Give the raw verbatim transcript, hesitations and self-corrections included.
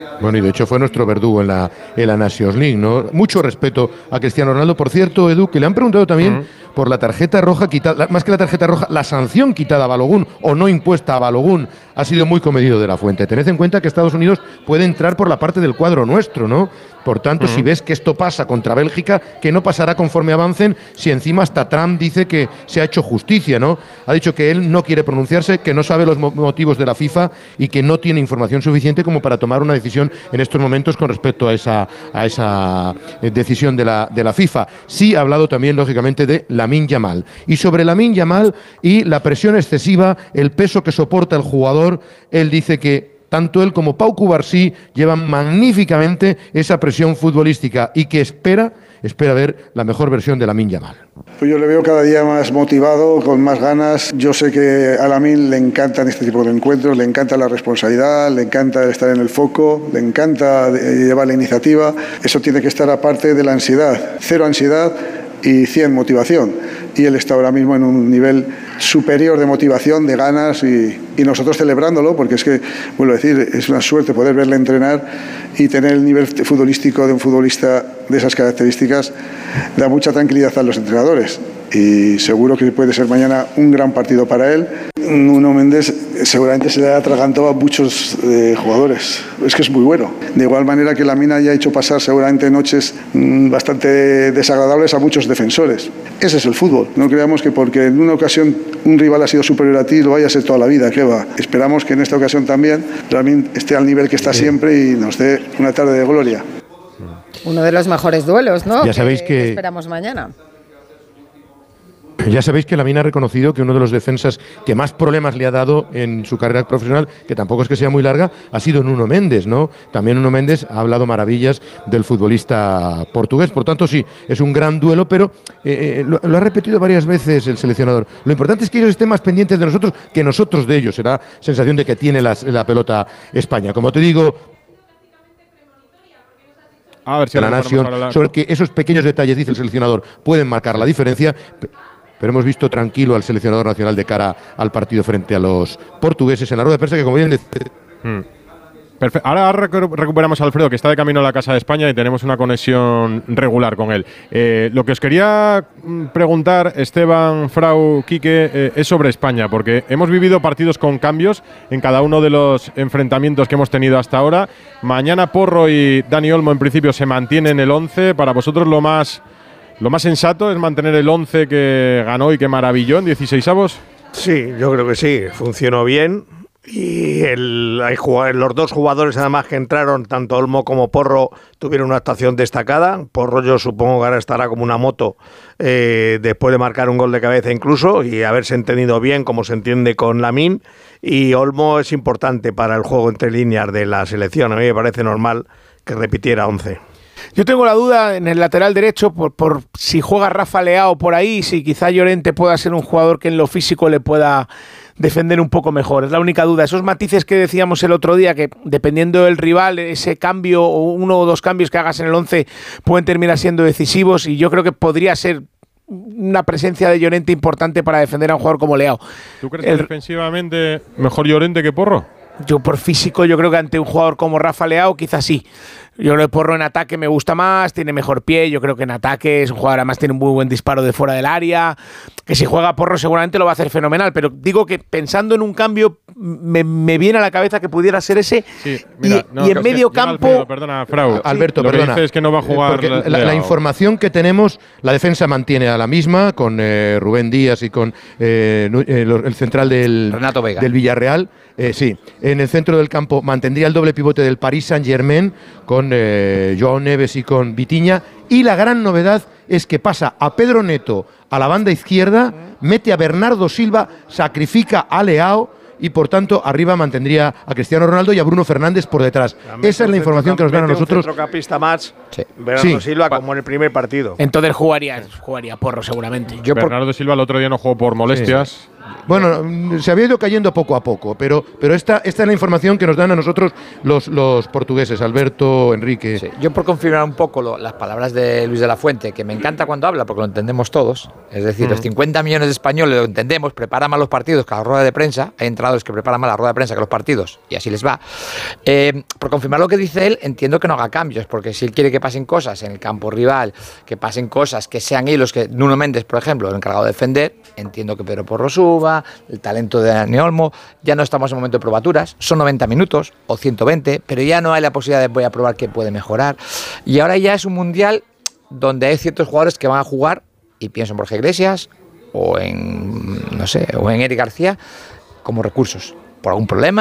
Bueno, y de hecho fue nuestro verdugo en la, en la Nations League, ¿no? Mucho respeto a Cristiano Ronaldo. Por cierto, Edu, que le han preguntado también uh-huh. por la tarjeta roja quitada, más que la tarjeta roja, la sanción quitada a Balogun o no impuesta a Balogun ha sido muy comedido de la Fuente. Tened en cuenta que Estados Unidos puede entrar por la parte del cuadro nuestro, ¿no? Por tanto, uh-huh. si ves que esto pasa contra Bélgica, que no pasará conforme avancen, si encima hasta Trump dice que se ha hecho justicia, ¿no? Ha dicho que él no quiere pronunciarse, que no sabe los motivos de la FIFA y que no tiene información suficiente como para tomar una decisión en estos momentos con respecto a esa, a esa decisión de la, de la FIFA. Sí ha hablado también, lógicamente, de Lamine Yamal. Y sobre Lamine Yamal y la presión excesiva, el peso que soporta el jugador, él dice que tanto él como Pau Cubarsí llevan magníficamente esa presión futbolística y que espera, espera ver la mejor versión de Lamine Yamal. Pues yo le veo cada día más motivado, con más ganas. Yo sé que a Lamine le encantan este tipo de encuentros, le encanta la responsabilidad, le encanta estar en el foco, le encanta llevar la iniciativa. Eso tiene que estar aparte de la ansiedad. Cero ansiedad y cien motivación. Y él está ahora mismo en un nivel superior de motivación, de ganas y, y nosotros celebrándolo, porque es que, vuelvo a decir, es una suerte poder verle entrenar y tener el nivel futbolístico de un futbolista de esas características. Da mucha tranquilidad a los entrenadores y seguro que puede ser mañana un gran partido para él. Nuno Méndez seguramente se le ha atragantado a muchos eh, jugadores, es que es muy bueno. De igual manera que Lamine haya hecho pasar seguramente noches mmm, bastante desagradables a muchos defensores. Ese es el fútbol. No creamos que porque en una ocasión un rival ha sido superior a ti lo vaya a ser toda la vida, ¿qué va? Esperamos que en esta ocasión también Lamine esté al nivel que está siempre y nos dé una tarde de gloria. Uno de los mejores duelos, ¿no? Ya sabéis que, que... que esperamos mañana. Ya sabéis que Lamine ha reconocido que uno de los defensas que más problemas le ha dado en su carrera profesional, que tampoco es que sea muy larga, ha sido Nuno Méndez, ¿no? También Nuno Méndez ha hablado maravillas del futbolista portugués. Por tanto, sí, es un gran duelo, pero eh, lo, lo ha repetido varias veces el seleccionador. Lo importante es que ellos estén más pendientes de nosotros que nosotros de ellos. Será sensación de que tiene la, la pelota España. Como te digo, a ver si la nación, sobre que esos pequeños detalles, dice el seleccionador, pueden marcar la diferencia. Pero hemos visto tranquilo al seleccionador nacional de cara al partido frente a los portugueses en la rueda de prensa, que como bien decía... Hmm. Perfecto. Ahora recuperamos a Alfredo, que está de camino a la Casa de España y tenemos una conexión regular con él. Eh, lo que os quería preguntar, Esteban, Frau, Quique, eh, es sobre España, porque hemos vivido partidos con cambios en cada uno de los enfrentamientos que hemos tenido hasta ahora. Mañana Porro y Dani Olmo en principio se mantienen en el once. Para vosotros lo más... ¿Lo más sensato es mantener el once que ganó y que maravilló en dieciseisavos? Sí, yo creo que sí, funcionó bien. Y el, hay jugadores, los dos jugadores además que entraron, tanto Olmo como Porro, tuvieron una actuación destacada. Porro yo supongo que ahora estará como una moto eh, después de marcar un gol de cabeza incluso y haberse entendido bien como se entiende con Lamine. Y Olmo es importante para el juego entre líneas de la selección. A mí me parece normal que repitiera once. Yo tengo la duda en el lateral derecho por, por si juega Rafa Leao por ahí, si quizá Llorente pueda ser un jugador que en lo físico le pueda defender un poco mejor. Es la única duda. Esos matices que decíamos el otro día, que dependiendo del rival, ese cambio o uno o dos cambios que hagas en el once pueden terminar siendo decisivos, y yo creo que podría ser una presencia de Llorente importante para defender a un jugador como Leao. ¿Tú crees el, que defensivamente mejor Llorente que Porro? Yo por físico, yo creo que ante un jugador como Rafa Leao quizás sí. Yo creo que Porro en ataque me gusta más, tiene mejor pie, yo creo que en ataque es un jugador, además tiene un muy buen disparo de fuera del área, que si juega Porro seguramente lo va a hacer fenomenal, pero digo que pensando en un cambio me, me viene a la cabeza que pudiera ser ese. Sí, mira, y, no, y en medio campo… Alfredo, perdona, Frau, sí. Alberto, lo perdona. Que es que no va a jugar porque la, la, la información que tenemos, la defensa mantiene a la misma, con eh, Rubén Díaz y con eh, el central del, Renato Vega. del Villarreal. Eh, sí, en el centro del campo mantendría el doble pivote del Paris Saint-Germain con eh, Joao Neves y con Vitinha. Y la gran novedad es que pasa a Pedro Neto a la banda izquierda, mete a Bernardo Silva, sacrifica a Leao y por tanto arriba mantendría a Cristiano Ronaldo y a Bruno Fernández por detrás. Esa es la información que nos dan a nosotros. Un centrocampista más, sí. Bernardo sí. Silva como en el primer partido. Entonces jugaría, jugaría Porro seguramente. Yo Bernardo por... Silva el otro día no jugó por molestias. Sí. Bueno, se había ido cayendo poco a poco, pero, pero esta, esta es la información que nos dan a nosotros los, los portugueses, Alberto, Enrique. Sí, yo por confirmar un poco lo, las palabras de Luis de la Fuente, que me encanta cuando habla porque lo entendemos todos, es decir, mm. los cincuenta millones de españoles lo entendemos, preparan mal los partidos que la rueda de prensa, hay entrenadores que preparan más la rueda de prensa que los partidos, y así les va. Eh, por confirmar lo que dice él, entiendo que no haga cambios, porque si él quiere que pasen cosas en el campo rival, que pasen cosas, que sean ellos que Nuno Méndez, por ejemplo, el encargado de defender, entiendo que Pedro Porro suba, el talento de Dani Olmo, ya no estamos en momento de probaturas, son noventa minutos o ciento veinte, pero ya no hay la posibilidad de voy a probar qué puede mejorar. Y ahora ya es un mundial donde hay ciertos jugadores que van a jugar, y pienso en Borja Iglesias o en, no sé, o en Eric García, como recursos, por algún problema.